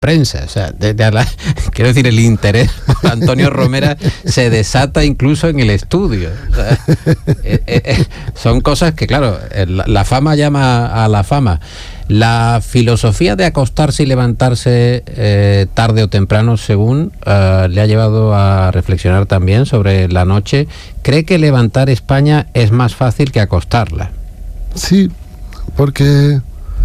prensa, o sea, quiero decir, el interés por Antonio Romera se desata incluso en el estudio. O sea, son cosas que, claro, la fama llama a la fama. La filosofía de acostarse y levantarse tarde o temprano, según le ha llevado a reflexionar también sobre la noche. ¿Cree que levantar España es más fácil que acostarla? Sí, porque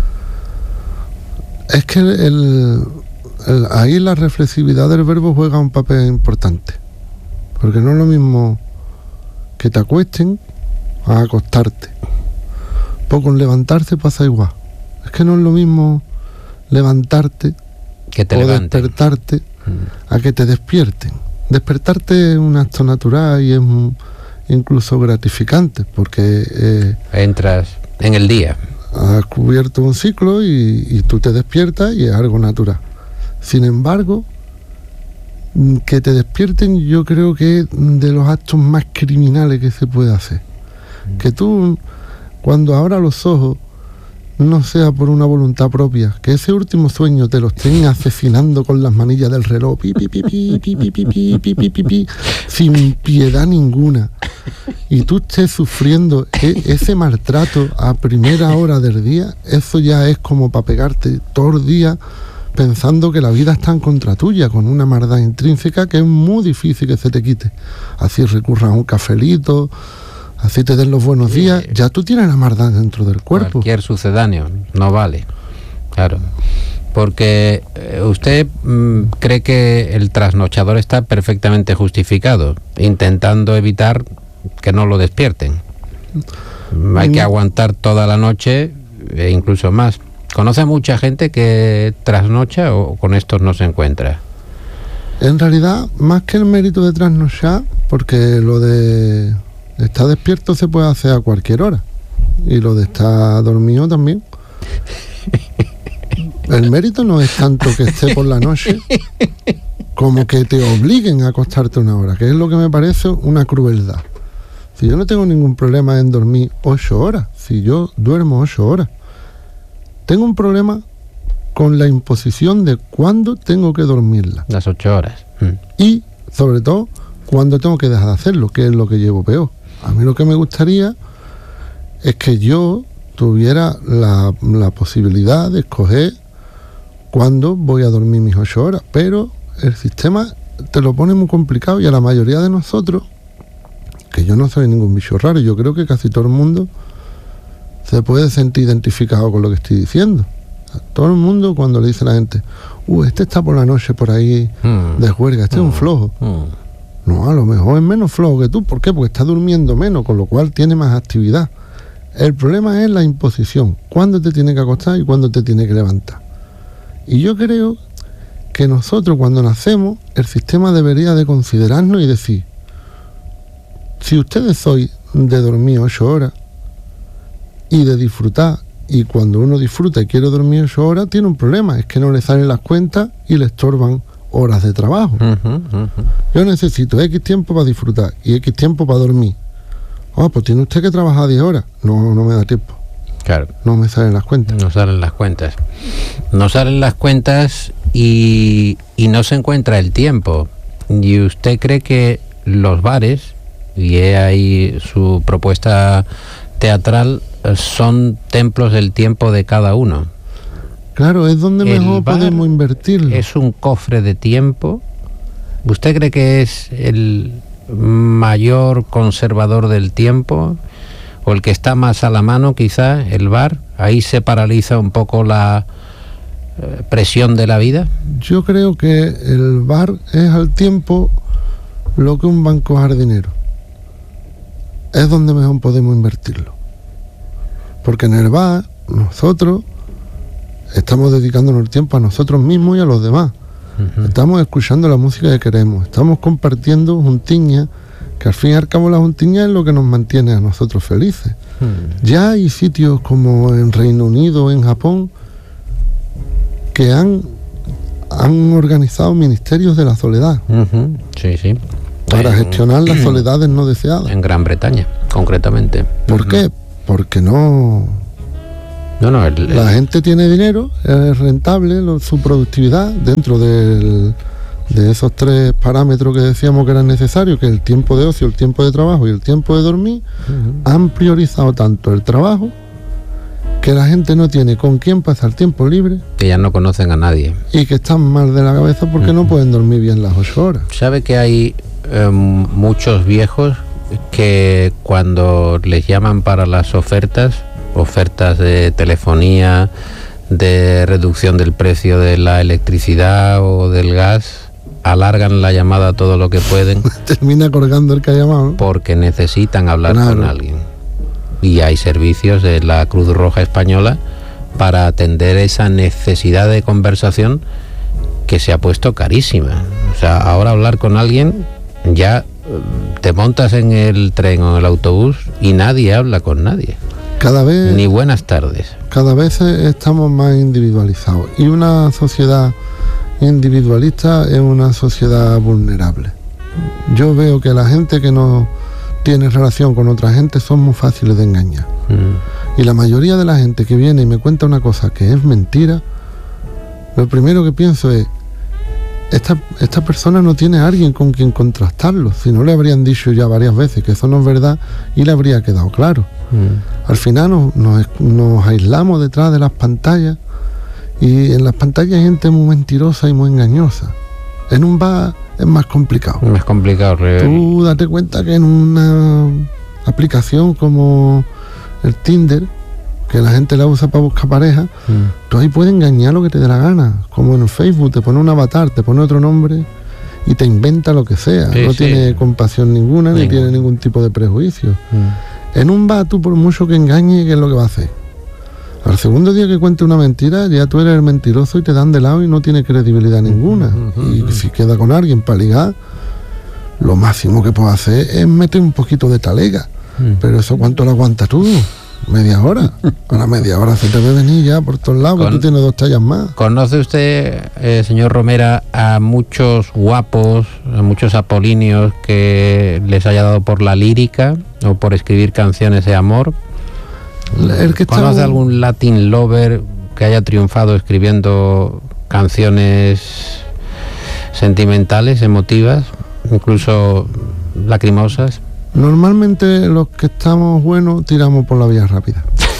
es que ahí la reflexividad del verbo juega un papel importante. Porque no es lo mismo que te acuesten a acostarte. Pues con levantarse pasa igual. Es que no es lo mismo levantarte que te o levanten. despertarte a que te despierten. Despertarte es un acto natural y es incluso gratificante, porque entras en el día. Has cubierto un ciclo y tú te despiertas y es algo natural. Sin embargo, que te despierten yo creo que es de los actos más criminales que se puede hacer. Que tú, cuando abras los ojos, no sea por una voluntad propia, que ese último sueño te lo estén asesinando con las manillas del reloj, pi, pi, pi, pi, pi, pi, pi, pi, pi, pi, pi, pi, sin piedad ninguna, y tú estés sufriendo ese maltrato a primera hora del día. Eso ya es como para pegarte todo el día pensando que la vida está en contra tuya, con una maldad intrínseca que es muy difícil que se te quite. Así recurras a un cafelito, así te den los buenos días, ya tú tienes la maldad dentro del cuerpo. Cualquier sucedáneo no vale, claro. Porque usted cree que el trasnochador está perfectamente justificado, intentando evitar que no lo despierten. Hay que aguantar toda la noche e incluso más. ¿Conoce a mucha gente que trasnocha o con estos no se encuentra? En realidad, más que el mérito de trasnochar, porque lo de estar despierto se puede hacer a cualquier hora, y lo de estar dormido también. El mérito no es tanto que esté por la noche como que te obliguen a acostarte una hora, que es lo que me parece una crueldad. Si yo no tengo ningún problema en dormir 8 horas, si yo duermo 8 horas, tengo un problema con la imposición de cuándo tengo que dormirla. Las 8 horas. Y, sobre todo, cuándo tengo que dejar de hacerlo, que es lo que llevo peor. A mí lo que me gustaría es que yo tuviera la posibilidad de escoger cuándo voy a dormir mis 8 horas, pero el sistema te lo pone muy complicado, y a la mayoría de nosotros, que yo no soy ningún bicho raro, yo creo que casi todo el mundo se puede sentir identificado con lo que estoy diciendo. Todo el mundo, cuando le dice a la gente, este está por la noche por ahí de juerga, este es un flojo. No, a lo mejor es menos flojo que tú. ¿Por qué? Porque está durmiendo menos, con lo cual tiene más actividad. El problema es la imposición, cuándo te tiene que acostar y cuándo te tiene que levantar. Y yo creo que nosotros, cuando nacemos, el sistema debería de considerarnos y decir, si ustedes sois de dormir 8 horas y de disfrutar, y cuando uno disfruta y quiere dormir 8 horas, tiene un problema, es que no le salen las cuentas y le estorban horas de trabajo. Yo necesito X tiempo para disfrutar y X tiempo para dormir. Pues tiene usted que trabajar 10 horas. No me da tiempo. Claro. No me salen las cuentas. No salen las cuentas. No salen las cuentas y no se encuentra el tiempo. ¿Y usted cree que los bares, y he ahí su propuesta teatral, son templos del tiempo de cada uno? Claro, es donde mejor podemos invertirlo. ¿Es un cofre de tiempo? ¿Usted cree que es el mayor conservador del tiempo? ¿O el que está más a la mano, quizá, el bar? ¿Ahí se paraliza un poco la presión de la vida? Yo creo que el bar es al tiempo lo que un banco jardinero. Es donde mejor podemos invertirlo. Porque en el bar, nosotros estamos dedicándonos el tiempo a nosotros mismos y a los demás. Estamos escuchando la música que queremos, estamos compartiendo juntiña, que al fin y al cabo la juntiña es lo que nos mantiene a nosotros felices. Ya hay sitios como en Reino Unido, en Japón, que han organizado ministerios de la soledad. Sí, sí. Para gestionar las soledades no deseadas. En Gran Bretaña, concretamente. ¿Por qué? Porque no La gente tiene dinero, es rentable su productividad dentro de esos 3 parámetros que decíamos que eran necesarios, que es el tiempo de ocio, el tiempo de trabajo y el tiempo de dormir. Han priorizado tanto el trabajo que la gente no tiene con quién pasar tiempo libre. Que ya no conocen a nadie. Y que están mal de la cabeza porque no pueden dormir bien las 8 horas. ¿Sabe que hay muchos viejos que cuando les llaman para las ofertas de telefonía, de reducción del precio de la electricidad o del gas, alargan la llamada todo lo que pueden? Termina colgando el que ha llamado, ¿no? Porque necesitan hablar con alguien. Y hay servicios de la Cruz Roja Española para atender esa necesidad de conversación que se ha puesto carísima. O sea, ahora hablar con alguien, ya te montas en el tren o en el autobús y nadie habla con nadie. Cada vez... Ni buenas tardes. Cada vez estamos más individualizados. Y una sociedad individualista es una sociedad vulnerable. Yo veo que la gente que no tiene relación con otra gente son muy fáciles de engañar. Y la mayoría de la gente que viene y me cuenta una cosa que es mentira, lo primero que pienso es, esta persona no tiene a alguien con quien contrastarlo, si no le habrían dicho ya varias veces que eso no es verdad y le habría quedado claro. Al final nos aislamos detrás de las pantallas y en las pantallas hay gente muy mentirosa y muy engañosa. En un bar es más complicado. Más complicado. Tú date cuenta que en una aplicación como el Tinder, que la gente la usa para buscar pareja, tú ahí puedes engañar lo que te dé la gana. Como en Facebook, te pone un avatar, te pone otro nombre y te inventa lo que sea. No tiene compasión ninguna, ni tiene ningún tipo de prejuicio. En un bar, tú por mucho que engañes, ¿qué es lo que va a hacer? Al segundo día que cuente una mentira, ya tú eres el mentiroso y te dan de lado y no tiene credibilidad ninguna. Y si queda con alguien para ligar, lo máximo que puedes hacer es meter un poquito de talega. Pero eso, ¿cuánto lo aguantas tú? ¿Media hora? A la media hora se te ve venir ya por todos lados, que tú tienes 2 tallas más. ¿Conoce usted, señor Romera, a muchos guapos, a muchos apolíneos que les haya dado por la lírica o por escribir canciones de amor? ¿Conoce algún Latin lover que haya triunfado escribiendo canciones sentimentales, emotivas, incluso lacrimosas? Normalmente los que estamos buenos tiramos por la vía rápida.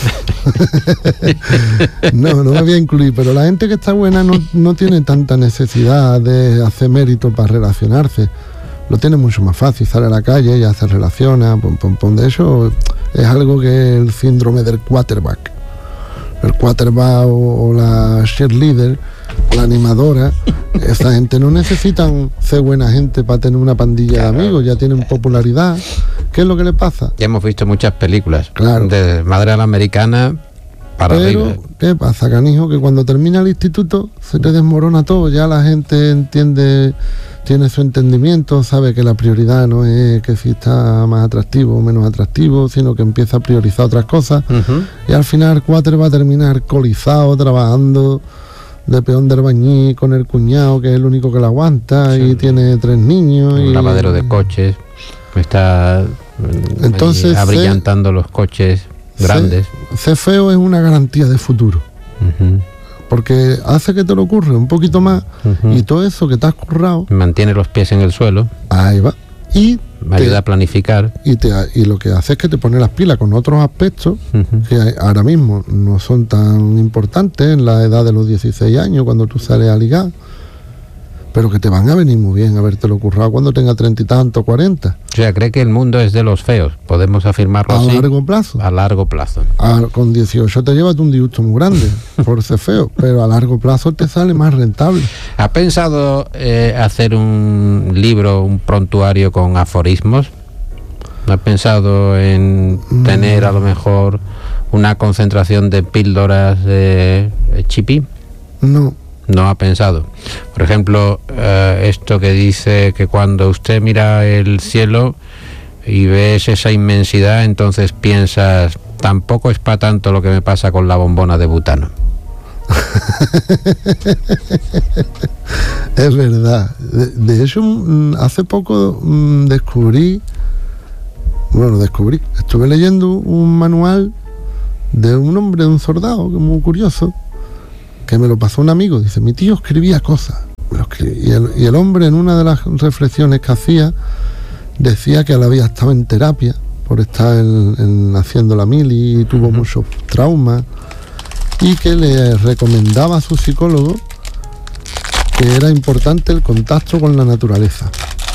No me voy a incluir, pero la gente que está buena no tiene tanta necesidad de hacer mérito para relacionarse. Lo tiene mucho más fácil, sale a la calle, ya se relaciona, De hecho, es algo que es el síndrome del quarterback. El quarterback o la cheerleader, la animadora, esa gente no necesitan ser buena gente para tener una pandilla de amigos, ya tienen popularidad. ¿Qué es lo que le pasa? Ya hemos visto muchas películas, claro, de madre a la americana para pero arriba. ¿Qué pasa, canijo? Que cuando termina el instituto se te desmorona todo, ya la gente entiende, tiene su entendimiento, sabe que la prioridad no es que si está más atractivo o menos atractivo, sino que empieza a priorizar otras cosas. Y al final el cuatro va a terminar alcoholizado, trabajando de peón de albañil con el cuñado, que es el único que la aguanta, y tiene 3 niños. Un lavadero de coches, está entonces abrillantando los coches grandes. Ser feo es una garantía de futuro. Porque hace que te lo ocurre un poquito más, y todo eso que te has currado mantiene los pies en el suelo. Ahí va. Y me ayuda a planificar. Y lo que hace es que te pone las pilas con otros aspectos que ahora mismo no son tan importantes en la edad de los 16 años, cuando tú sales a ligar, pero que te van a venir muy bien habértelo currado cuando tenga 30 y tanto, 40. O sea, ¿cree que el mundo es de los feos? ¿Podemos afirmarlo así? A largo plazo. A largo plazo. Con 18 te llevas un disgusto muy grande por ser feo, pero a largo plazo te sale más rentable. ¿Ha pensado hacer un libro, un prontuario con aforismos? ¿Ha pensado en tener a lo mejor una concentración de píldoras de chipí? No ha pensado. Por ejemplo, esto que dice que cuando usted mira el cielo y ves esa inmensidad, entonces piensas, tampoco es para tanto lo que me pasa con la bombona de butano. Es verdad. De hecho, hace poco estuve leyendo un manual de un hombre, de un soldado, que es muy curioso, que me lo pasó un amigo. Dice, mi tío escribía cosas. Y el hombre, en una de las reflexiones que hacía, decía que él había estado en terapia por estar haciendo la mili y tuvo muchos traumas, y que le recomendaba a su psicólogo que era importante el contacto con la naturaleza.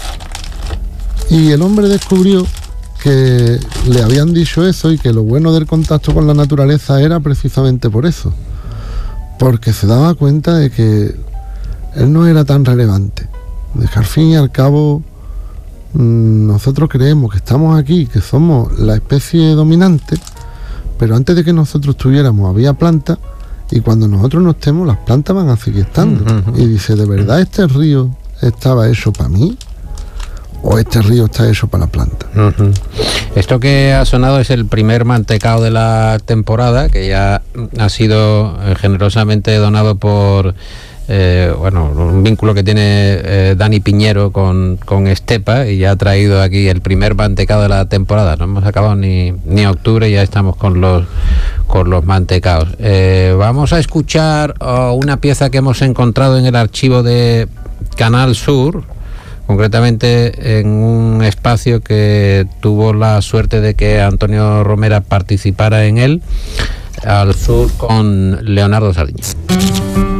Y el hombre descubrió que le habían dicho eso y que lo bueno del contacto con la naturaleza era precisamente por eso, porque se daba cuenta de que él no era tan relevante, de que al fin y al cabo nosotros creemos que estamos aquí, que somos la especie dominante, pero antes de que nosotros estuviéramos había plantas, y cuando nosotros no estemos las plantas van a seguir estando. Y dice, ¿de verdad este río estaba hecho para mí? ¿O este río está hecho para la planta? Esto que ha sonado es el primer mantecao de la temporada, que ya ha sido generosamente donado por un vínculo que tiene Dani Piñero con Estepa, y ya ha traído aquí el primer mantecao de la temporada. No hemos acabado ni octubre y ya estamos con los mantecaos. Vamos a escuchar una pieza que hemos encontrado en el archivo de Canal Sur, concretamente en un espacio que tuvo la suerte de que Antonio Romera participara en él, Al Sur, con Leonardo Sardinha.